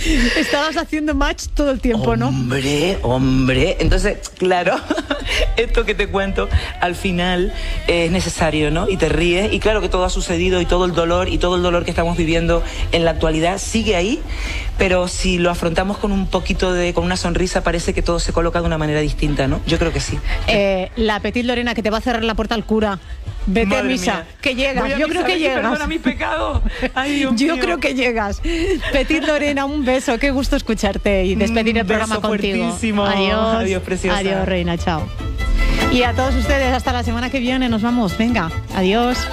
Estabas haciendo match todo el tiempo, ¿no? Hombre. Entonces, claro, esto que te cuento, al final es necesario, ¿no? Y te ríes, y claro que todo ha sucedido, y todo el dolor que estamos viviendo en la actualidad sigue ahí, pero si lo afrontamos con con una sonrisa, parece que todo se coloca de una manera distinta, ¿no? Yo creo que sí. La Petit Lorena, que te va a cerrar la puerta al cura. Vete Madre a misa, mía. que llegas. Yo creo que llegas. Perdona mis pecados. Ay, Dios mío. Yo creo que llegas. Petit Lorena, un beso. Qué gusto escucharte y despedir el programa contigo. Fuertísimo. Adiós. Adiós, preciosa. Adiós, reina. Chao. Y a todos ustedes, hasta la semana que viene. Nos vamos. Venga. Adiós.